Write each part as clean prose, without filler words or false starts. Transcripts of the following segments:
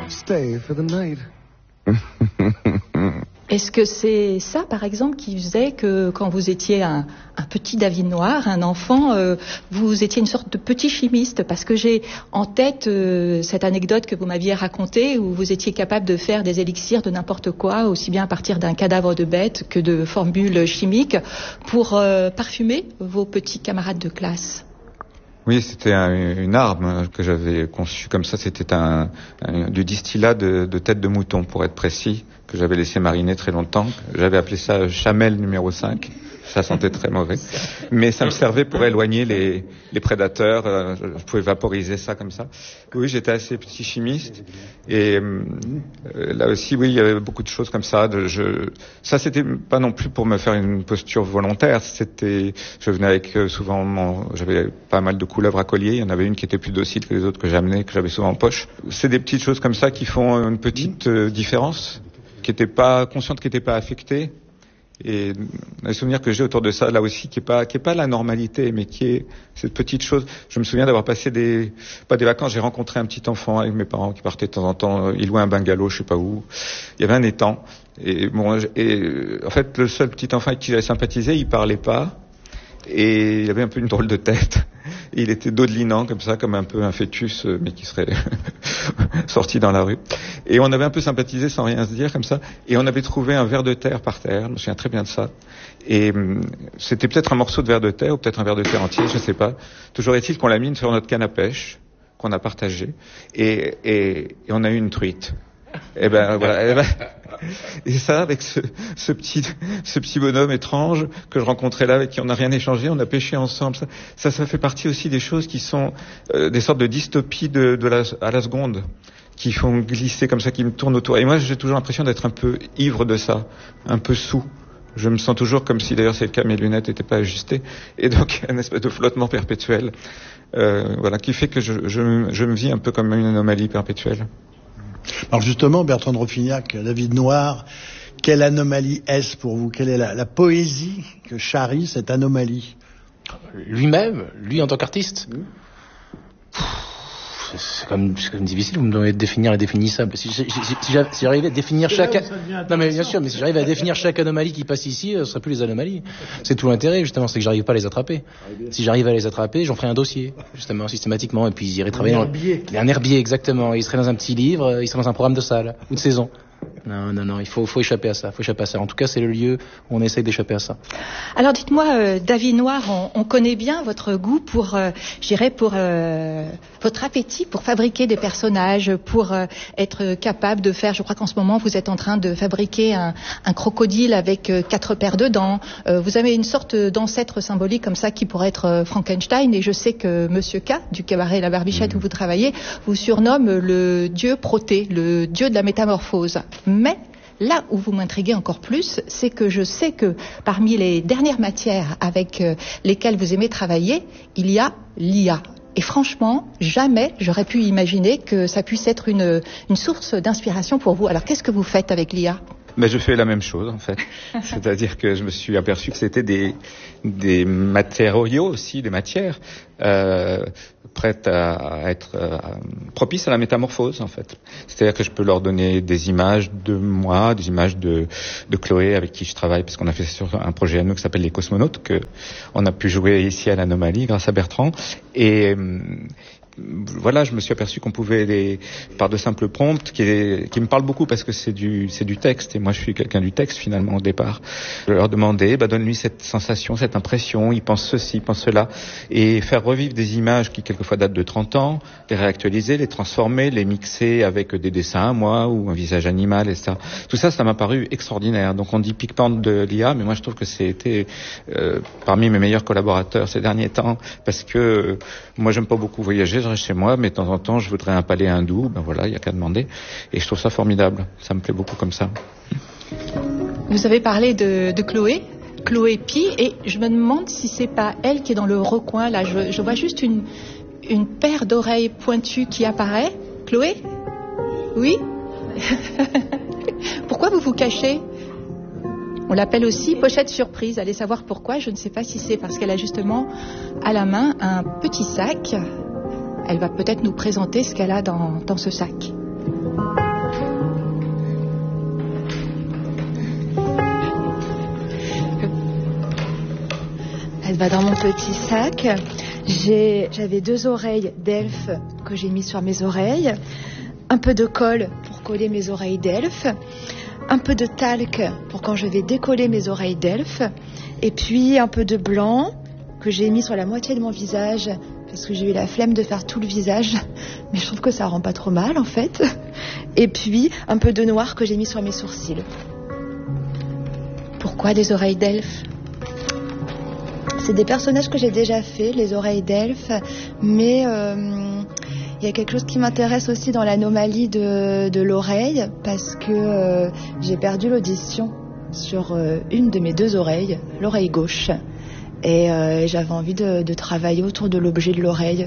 stay for the night. Est-ce que c'est ça, par exemple, qui faisait que quand vous étiez un petit David Noir, un enfant, vous étiez une sorte de petit chimiste? Parce que j'ai en tête cette anecdote que vous m'aviez racontée où vous étiez capable de faire des élixirs de n'importe quoi, aussi bien à partir d'un cadavre de bête que de formules chimiques, pour parfumer vos petits camarades de classe. Oui, c'était une arme que j'avais conçue comme ça. C'était du distillat de tête de mouton, pour être précis, que j'avais laissé mariner très longtemps. J'avais appelé ça Chamel numéro 5. Ça sentait très mauvais. Mais ça me servait pour éloigner les prédateurs. Je pouvais vaporiser ça comme ça. Oui, j'étais assez petit chimiste. Et là aussi, oui, il y avait beaucoup de choses comme ça. Ça, c'était pas non plus pour me faire une posture volontaire. Je venais avec j'avais pas mal de couleuvres à collier. Il y en avait une qui était plus docile que les autres que j'amenais, que j'avais souvent en poche. C'est des petites choses comme ça qui font une petite différence, qui n'étaient pas conscientes, qui n'étaient pas affectées. Et les souvenirs que j'ai autour de ça, là aussi, qui est pas la normalité, mais qui est cette petite chose. Je me souviens d'avoir passé pas des vacances, j'ai rencontré un petit enfant avec mes parents qui partaient de temps en temps, ils louaient un bungalow, je sais pas où. Il y avait un étang. Et en fait, le seul petit enfant avec qui j'avais sympathisé, il parlait pas. Et il avait un peu une drôle de tête. Et il était dodelinant comme ça, comme un peu un fœtus, mais qui serait sorti dans la rue. Et on avait un peu sympathisé sans rien se dire comme ça. Et on avait trouvé un ver de terre par terre. Je me souviens très bien de ça. Et c'était peut-être un morceau de ver de terre ou peut-être un ver de terre entier, je sais pas. Toujours est-il qu'on l'a mis sur notre canne à pêche, qu'on a partagé. Et on a eu une truite. Et ben voilà. Et ça, avec ce petit bonhomme étrange que je rencontrais là, avec qui on n'a rien échangé, on a pêché ensemble. Ça fait partie aussi des choses qui sont des sortes de dystopies à la seconde, qui font glisser comme ça, qui me tournent autour. Et moi, j'ai toujours l'impression d'être un peu ivre de ça, un peu sous. Je me sens toujours comme si, d'ailleurs, c'est le cas, mes lunettes n'étaient pas ajustées. Et donc, un espèce de flottement perpétuel, qui fait que je me vis un peu comme une anomalie perpétuelle. Alors justement, Bertrand de Rouffignac, David Noir, quelle anomalie est-ce pour vous? Quelle est la poésie que charrie cette anomalie? Lui-même, lui en tant qu'artiste. C'est comme difficile, vous me demandez de définir l'indéfinissable. Si j'arrivais à définir non mais bien sûr, mais si j'arrive à définir chaque anomalie qui passe ici, ce serait plus les anomalies. C'est tout l'intérêt, justement, c'est que j'arrive pas à les attraper. Si j'arrive à les attraper, j'en ferai un dossier, justement, systématiquement, et puis j'irai travailler un herbier, exactement. Il serait dans un petit livre, il serait dans un programme de salle, ou de saison. Non, il faut échapper à ça, En tout cas, c'est le lieu où on essaye d'échapper à ça. Alors dites-moi, David Noir, on connaît bien votre goût pour votre appétit pour fabriquer des personnages, pour être capable de faire, je crois qu'en ce moment, vous êtes en train de fabriquer un crocodile avec 4 paires de dents. Vous avez une sorte d'ancêtre symbolique comme ça qui pourrait être Frankenstein, et je sais que Monsieur K, du cabaret La Barbichette où vous travaillez, vous surnomme le dieu Proté, le dieu de la métamorphose. Mais là où vous m'intriguez encore plus, c'est que je sais que parmi les dernières matières avec lesquelles vous aimez travailler, il y a l'IA. Et franchement, jamais j'aurais pu imaginer que ça puisse être une source d'inspiration pour vous. Alors qu'est-ce que vous faites avec l'IA ? Mais je fais la même chose, en fait. C'est-à-dire que je me suis aperçu que c'était des matériaux aussi, des matières prêtes à être propices à la métamorphose, en fait. C'est-à-dire que je peux leur donner des images de moi, des images de Chloé avec qui je travaille, parce qu'on a fait sur un projet à nous qui s'appelle Les Cosmonautes, que on a pu jouer ici à l'Anomalie grâce à Bertrand. Et voilà, je me suis aperçu qu'on pouvait par de simples prompts qui me parlent beaucoup parce que c'est du texte, et moi je suis quelqu'un du texte finalement au départ. Je leur demandais, donne-lui cette sensation, cette impression, il pense ceci, il pense cela, et faire revivre des images qui quelquefois datent de 30 ans, les réactualiser, les transformer, les mixer avec des dessins à moi ou un visage animal, etc. Tout ça, ça m'a paru extraordinaire. Donc on dit pique-pente de l'IA, mais moi je trouve que c'était parmi mes meilleurs collaborateurs ces derniers temps, parce que moi j'aime pas beaucoup voyager, je reste chez moi, mais de temps en temps je voudrais un palais hindou, voilà, il y a qu'à demander, et je trouve ça formidable, ça me plaît beaucoup comme ça. Vous avez parlé de Chloé Pi, et je me demande si c'est pas elle qui est dans le recoin là. Je vois juste une paire d'oreilles pointues qui apparaît. Chloé ? Oui ? Pourquoi vous vous cachez ? On l'appelle aussi pochette surprise. Allez savoir pourquoi. Je ne sais pas si c'est parce qu'elle a justement à la main un petit sac. Elle va peut-être nous présenter ce qu'elle a dans ce sac. Elle va dans mon petit sac. J'avais 2 oreilles d'elfe que j'ai mis sur mes oreilles, un peu de colle pour coller mes oreilles d'elfe, un peu de talc pour quand je vais décoller mes oreilles d'elfe, et puis un peu de blanc que j'ai mis sur la moitié de mon visage parce que j'ai eu la flemme de faire tout le visage, mais je trouve que ça rend pas trop mal en fait. Et puis un peu de noir que j'ai mis sur mes sourcils. Pourquoi des oreilles d'elfe ? C'est des personnages que j'ai déjà fait, les oreilles d'elfe, mais il y a quelque chose qui m'intéresse aussi dans l'anomalie de l'oreille, parce que j'ai perdu l'audition sur une de mes 2 oreilles, l'oreille gauche, et j'avais envie de travailler autour de l'objet de l'oreille.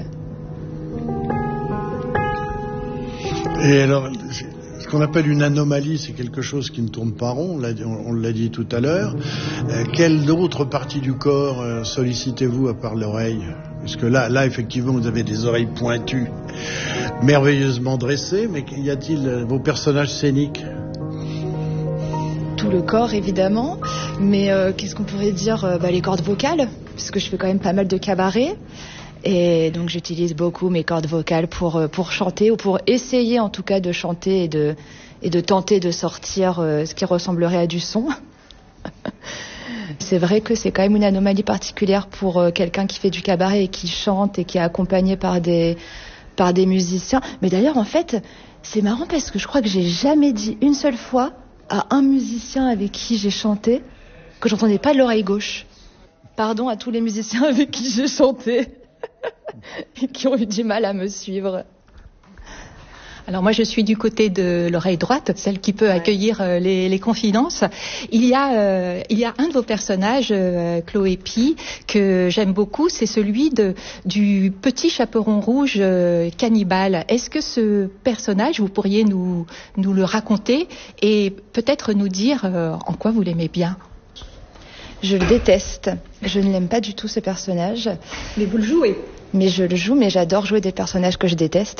Et alors, ce qu'on appelle une anomalie, c'est quelque chose qui ne tourne pas rond, on l'a dit tout à l'heure. Quelle autre partie du corps sollicitez-vous à part l'oreille ? Parce que là, effectivement, vous avez des oreilles pointues, merveilleusement dressées, mais y a-t-il vos personnages scéniques ? Tout le corps, évidemment, mais qu'est-ce qu'on pourrait dire ? Les cordes vocales, parce que je fais quand même pas mal de cabaret. Et donc j'utilise beaucoup mes cordes vocales pour chanter, ou pour essayer en tout cas de chanter et de tenter de sortir ce qui ressemblerait à du son. C'est vrai que c'est quand même une anomalie particulière pour quelqu'un qui fait du cabaret et qui chante et qui est accompagné par des musiciens. Mais d'ailleurs, en fait, c'est marrant parce que je crois que j'ai jamais dit une seule fois à un musicien avec qui j'ai chanté que j'entendais pas de l'oreille gauche. Pardon à tous les musiciens avec qui j'ai chanté. Et qui ont eu du mal à me suivre. Alors moi je suis du côté de l'oreille droite, celle qui peut accueillir les confidences. Il y a un de vos personnages, Chloé Pie, que j'aime beaucoup, c'est celui du petit chaperon rouge cannibale. Est-ce que ce personnage, vous pourriez nous le raconter et peut-être nous dire en quoi vous l'aimez bien ? Je le déteste. Je ne l'aime pas du tout, ce personnage. Mais vous le jouez ? Mais je le joue, mais j'adore jouer des personnages que je déteste.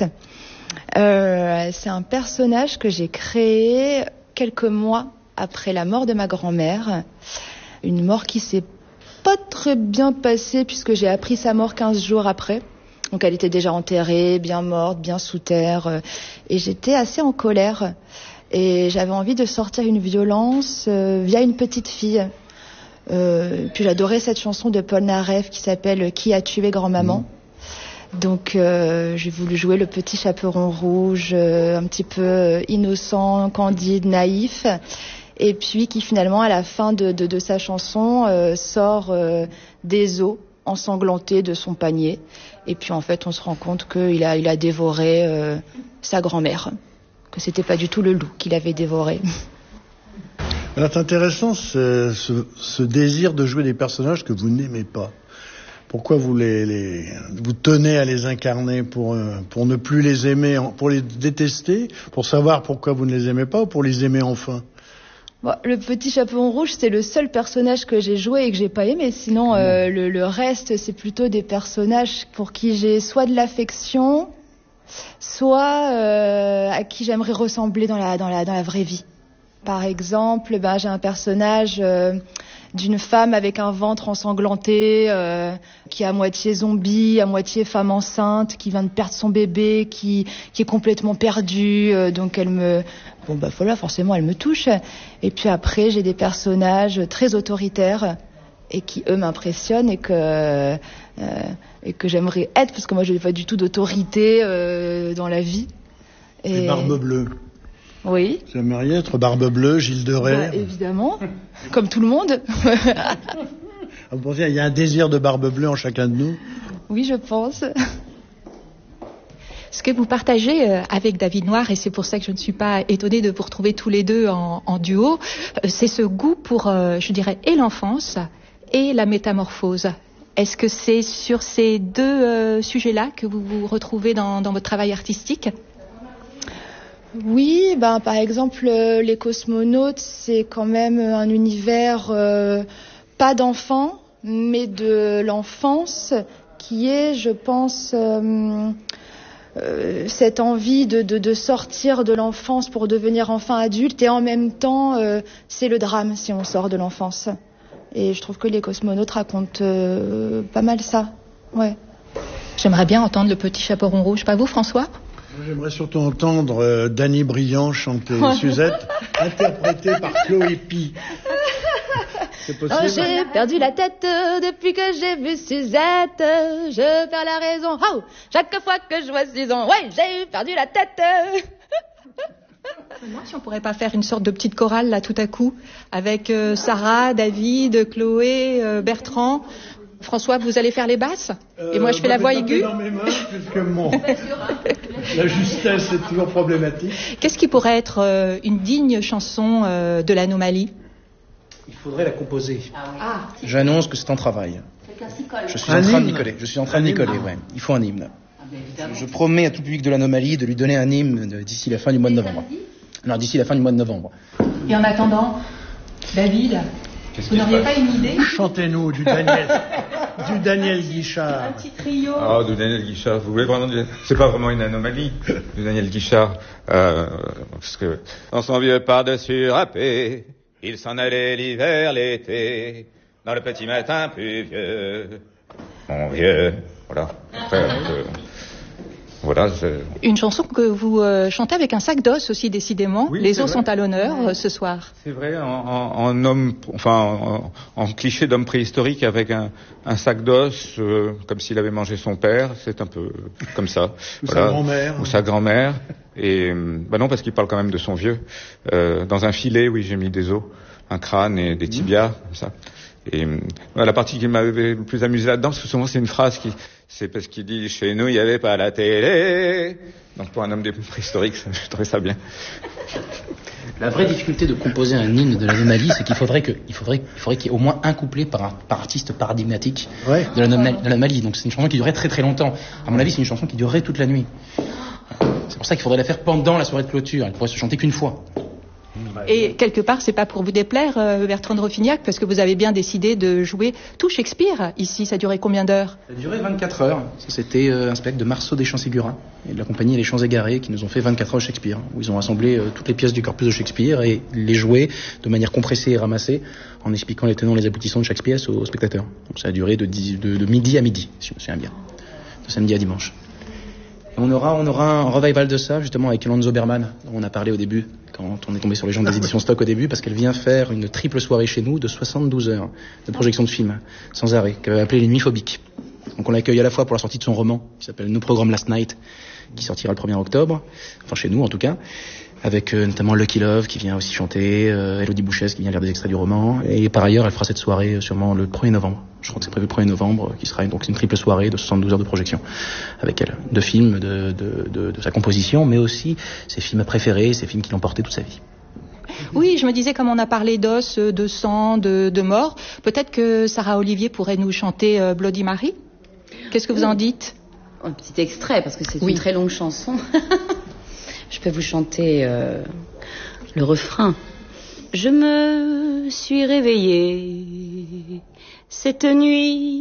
C'est un personnage que j'ai créé quelques mois après la mort de ma grand-mère. Une mort qui s'est pas très bien passée puisque j'ai appris sa mort 15 jours après. Donc elle était déjà enterrée, bien morte, bien sous terre. Et j'étais assez en colère. Et j'avais envie de sortir une violence via une petite fille. Puis j'adorais cette chanson de Paul Naref qui s'appelle « Qui a tué grand-maman ». Donc j'ai voulu jouer le petit chaperon rouge, un petit peu innocent, candide, naïf, et puis qui finalement à la fin de sa chanson sort des os ensanglantés de son panier, et puis en fait on se rend compte qu'il a dévoré sa grand-mère, que c'était pas du tout le loup qu'il avait dévoré. Alors c'est intéressant ce désir de jouer des personnages que vous n'aimez pas. Pourquoi vous vous tenez à les incarner pour ne plus les aimer, pour les détester, pour savoir pourquoi vous ne les aimez pas ou pour les aimer enfin ? Bon, le petit chaperon rouge, c'est le seul personnage que j'ai joué et que j'ai pas aimé. Sinon, le reste, c'est plutôt des personnages pour qui j'ai soit de l'affection, soit à qui j'aimerais ressembler dans la vraie vie. Par exemple, j'ai un personnage d'une femme avec un ventre ensanglanté, qui est à moitié zombie, à moitié femme enceinte, qui vient de perdre son bébé, qui est complètement perdue. Donc forcément, elle me touche. Et puis après, j'ai des personnages très autoritaires et qui, eux, m'impressionnent et que j'aimerais être, parce que moi, je n'ai pas du tout d'autorité dans la vie. Et Barbe Bleue. Oui. Vous aimeriez être Barbe Bleue, Gilles de Rais ? Évidemment, comme tout le monde. Vous pensez qu'il y a un désir de Barbe Bleue en chacun de nous ? Oui, je pense. Ce que vous partagez avec David Noir, et c'est pour ça que je ne suis pas étonnée de vous retrouver tous les deux en duo, c'est ce goût pour, je dirais, et l'enfance et la métamorphose. Est-ce que c'est sur ces deux sujets-là que vous vous retrouvez dans votre travail artistique ? Oui, par exemple, les cosmonautes, c'est quand même un univers pas d'enfant, mais de l'enfance, qui est, je pense, cette envie de sortir de l'enfance pour devenir enfin adulte, et en même temps, c'est le drame si on sort de l'enfance. Et je trouve que les cosmonautes racontent pas mal ça. Ouais. J'aimerais bien entendre le petit chaperon rouge. Pas vous, François? J'aimerais surtout entendre Dany Briand chanter Suzette, interprétée par Chloé Pi. C'est possible? Oh, j'ai perdu la tête depuis que j'ai vu Suzette. Je perds la raison. Oh, chaque fois que je vois Suzanne, ouais, j'ai perdu la tête. Moi, si on pourrait pas faire une sorte de petite chorale là tout à coup avec Sarah, David, Chloé, Bertrand. François, vous allez faire les basses et moi je fais la voix aiguë. Dans mes mains, puisque la justesse est toujours problématique. Qu'est-ce qui pourrait être une digne chanson de l'Anomalie? Il faudrait la composer. J'annonce que c'est en travail. Je suis en train de m'y coller. Ouais. Il faut un hymne. Je promets à tout le public de l'Anomalie de lui donner un hymne d'ici la fin du mois de novembre. Alors d'ici la fin du mois de novembre. Et en attendant, David, vous n'auriez pas une idée? Chantez-nous du Daniel Guichard. Un petit trio. Ah, du Daniel Guichard. Vous voulez vraiment c'est pas vraiment une anomalie, du Daniel Guichard. Parce que dans son vieux par-dessus râpé, il s'en allait l'hiver, l'été, dans le petit matin pluvieux. Mon vieux, voilà. Après, voilà. Une chanson que vous chantez avec un sac d'os aussi, décidément. Oui, les os sont à l'honneur ce soir. C'est vrai, en homme, enfin, en cliché d'homme préhistorique avec un sac d'os, comme s'il avait mangé son père. C'est un peu comme ça. Ou sa grand-mère. Ou sa grand-mère. Et bah non, parce qu'il parle quand même de son vieux. Dans un filet, oui, j'ai mis des os, un crâne et des tibias, comme ça. Et la partie qui m'avait le plus amusé là-dedans, parce que souvent c'est une phrase c'est parce qu'il dit chez nous il n'y avait pas la télé. Donc pour un homme préhistorique, je trouvais ça bien. La vraie difficulté de composer un hymne de l'Anomalie, c'est qu'il faudrait qu'il y ait au moins un couplet par artiste paradigmatique de l'Anomalie. Donc c'est une chanson qui durerait très très longtemps. À mon avis, c'est une chanson qui durerait toute la nuit. C'est pour ça qu'il faudrait la faire pendant la soirée de clôture. Elle pourrait se chanter qu'une fois. Et quelque part, c'est pas pour vous déplaire, Bertrand de Roffignac, parce que vous avez bien décidé de jouer tout Shakespeare ici. Ça durait combien d'heures? Ça a duré 24 heures. Ça, c'était un spectacle de Marceau des Champs-Ségura et de la compagnie Les Champs Égarés qui nous ont fait 24 heures de Shakespeare, où ils ont rassemblé toutes les pièces du corpus de Shakespeare et les joué de manière compressée et ramassée en expliquant les tenants et les aboutissants de chaque pièce aux spectateurs. Donc ça a duré de midi à midi, si je me souviens bien, de samedi à dimanche. Et on aura un revival de ça, justement, avec Yolande Zoberman, dont on a parlé au début, quand on est tombé sur les gens des éditions Stock au début, parce qu'elle vient faire une triple soirée chez nous de 72 heures de projection de films, sans arrêt, qu'elle avait appelé Les Nuits Phobiques. Donc on l'accueille à la fois pour la sortie de son roman, qui s'appelle No Program Last Night, qui sortira le 1er octobre, enfin chez nous en tout cas, avec notamment Lucky Love qui vient aussi chanter, Elodie Bouchès qui vient lire des extraits du roman, et par ailleurs elle fera cette soirée sûrement le 1er novembre. Je crois que c'est prévu le 1er novembre, qui sera donc une triple soirée de 72 heures de projection avec elle, de films, de sa composition, mais aussi ses films préférés, ses films qui l'ont porté toute sa vie. Oui, je me disais, comme on a parlé d'os, de sang, de mort, peut-être que Sarah Olivier pourrait nous chanter Bloody Mary. Qu'est-ce que vous en dites? Un petit extrait, parce que c'est une très longue chanson. Je peux vous chanter le refrain. Je me suis réveillée cette nuit